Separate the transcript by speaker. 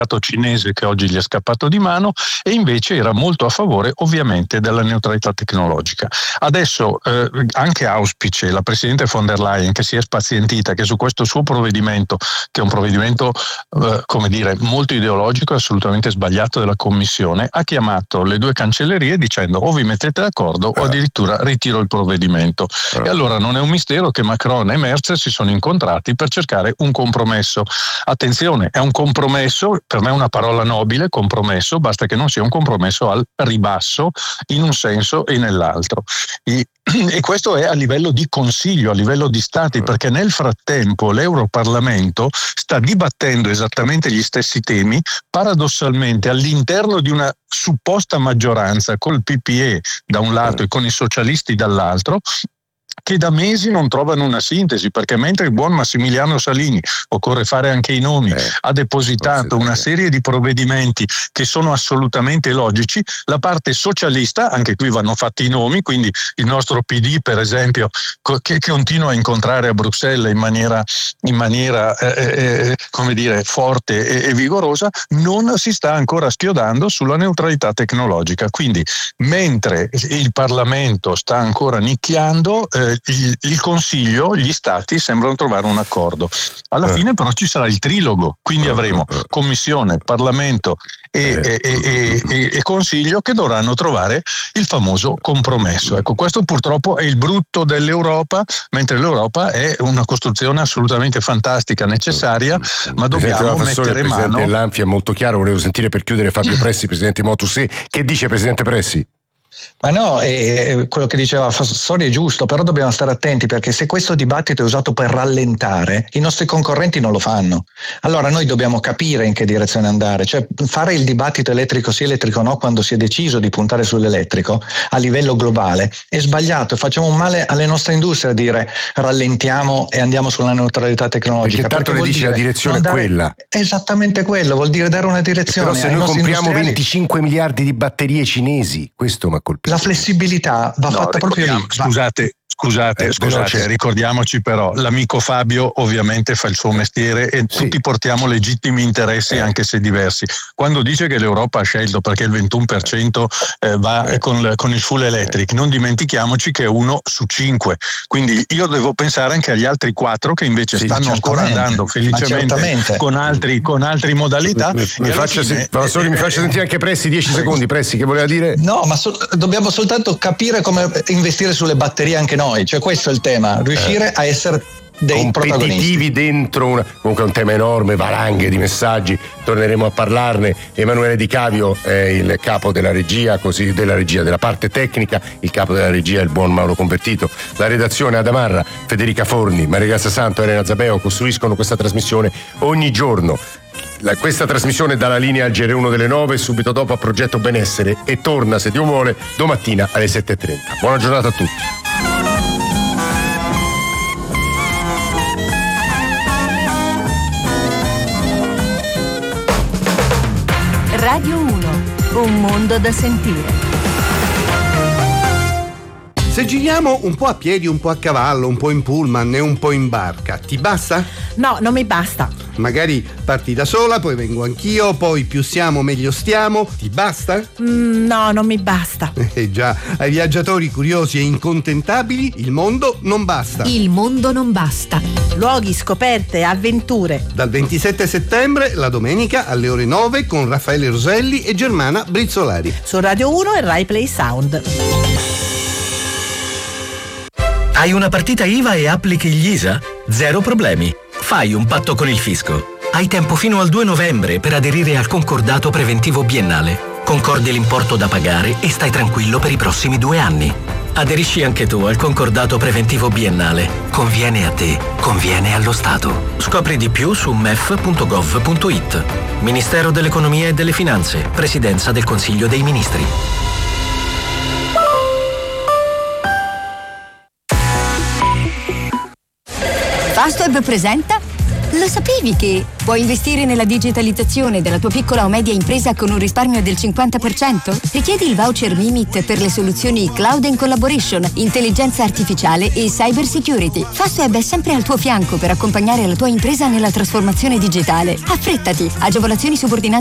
Speaker 1: cinese che oggi gli è scappato di mano, e invece era molto a favore ovviamente della neutralità tecnologica. Adesso anche auspice la Presidente von der Leyen, che si è spazientita che su questo suo provvedimento, che è un provvedimento molto ideologico e assolutamente sbagliato della Commissione, ha chiamato le due cancellerie dicendo o vi mettete d'accordo o addirittura ritiro il provvedimento. E allora non è un mistero che Macron e Merz si sono incontrati per cercare un compromesso. Attenzione, è un compromesso, per me è una parola nobile, compromesso, basta che non sia un compromesso al ribasso in un senso e nell'altro. E questo è a livello di Consiglio, a livello di Stati, perché nel frattempo l'Europarlamento sta dibattendo esattamente gli stessi temi, paradossalmente all'interno di una supposta maggioranza col PPE da un lato e con i socialisti dall'altro, che da mesi non trovano una sintesi, perché mentre il buon Massimiliano Salini, occorre fare anche i nomi, ha depositato una serie di provvedimenti che sono assolutamente logici, la parte socialista, anche qui vanno fatti i nomi, quindi il nostro PD per esempio, che continua a incontrare a Bruxelles in maniera forte e vigorosa, non si sta ancora schiodando sulla neutralità tecnologica. Quindi mentre il Parlamento sta ancora nicchiando, il Consiglio, gli Stati sembrano trovare un accordo. Alla fine però ci sarà il trilogo, quindi avremo Commissione, Parlamento e Consiglio che dovranno trovare il famoso compromesso. Ecco, questo purtroppo è il brutto dell'Europa, mentre l'Europa è una costruzione assolutamente fantastica, necessaria, ma dobbiamo mettere mano.
Speaker 2: Presidente dell'Anfi è molto chiaro, volevo sentire per chiudere Fabio Pressi, Presidente Motus. Che dice Presidente Pressi?
Speaker 3: Ma no, quello che diceva Fassori è giusto, però dobbiamo stare attenti, perché se questo dibattito è usato per rallentare, i nostri concorrenti non lo fanno. Allora noi dobbiamo capire in che direzione andare, cioè fare il dibattito elettrico sì, elettrico no, quando si è deciso di puntare sull'elettrico a livello globale è sbagliato, e facciamo un male alle nostre industrie a dire rallentiamo e andiamo sulla neutralità tecnologica.
Speaker 2: Perché tanto le dici la direzione è quella.
Speaker 3: Esattamente quello, vuol dire dare una direzione.
Speaker 2: Però se noi compriamo 25 miliardi di batterie cinesi, questo mi ha colpito.
Speaker 3: La flessibilità va fatta proprio lì.
Speaker 1: Scusate, ricordiamoci però, l'amico Fabio ovviamente fa il suo mestiere e tutti portiamo legittimi interessi anche se diversi. Quando dice che l'Europa ha scelto perché il 21% va con il full electric, non dimentichiamoci che è 1 su 5, quindi io devo pensare anche agli altri 4 che invece stanno ancora andando felicemente con altri modalità.
Speaker 2: Mi faccia sentire anche Pressi, 10 secondi. Pressi, che voleva dire?
Speaker 3: No, ma dobbiamo soltanto capire come investire sulle batterie anche noi, cioè questo è il tema, riuscire a essere dei
Speaker 2: competitivi dentro comunque è un tema enorme, valanghe di messaggi, torneremo a parlarne. Emanuele Di Cavio è il capo della regia, della parte tecnica, il capo della regia è il buon Mauro Convertito, la redazione Adamarra, Federica Forni, Maria Grazia Santo, Elena Zabeo costruiscono questa trasmissione ogni giorno. Questa trasmissione dalla linea al GR1 delle 9, subito dopo a Progetto Benessere, e torna, se Dio vuole, domattina alle 7:30. Buona giornata a tutti.
Speaker 4: Radio 1, un mondo da sentire.
Speaker 5: Se giriamo un po' a piedi, un po' a cavallo, un po' in pullman e un po' in barca, ti basta?
Speaker 6: No, non mi basta.
Speaker 5: Magari parti da sola, poi vengo anch'io, poi più siamo meglio stiamo, ti basta?
Speaker 6: No, non mi basta.
Speaker 5: Già, ai viaggiatori curiosi e incontentabili il mondo non basta.
Speaker 4: Il mondo non basta.
Speaker 6: Luoghi, scoperte, avventure.
Speaker 5: Dal 27 settembre, la domenica alle ore 9 con Raffaele Roselli e Germana Brizzolari.
Speaker 6: Su Radio 1 e Rai Play Sound.
Speaker 7: Hai una partita IVA e applichi gli ISA? Zero problemi. Fai un patto con il fisco. Hai tempo fino al 2 novembre per aderire al concordato preventivo biennale. Concordi l'importo da pagare e stai tranquillo per i prossimi 2 anni. Aderisci anche tu al concordato preventivo biennale. Conviene a te, conviene allo Stato. Scopri di più su mef.gov.it. Ministero dell'Economia e delle Finanze. Presidenza del Consiglio dei Ministri.
Speaker 4: Fastweb presenta
Speaker 8: Lo sapevi che puoi investire nella digitalizzazione della tua piccola o media impresa con un risparmio del 50%? Richiedi il voucher Mimit per le soluzioni Cloud and Collaboration, intelligenza artificiale e cyber security. Fastweb è sempre al tuo fianco per accompagnare la tua impresa nella trasformazione digitale. Affrettati! Agevolazioni subordinate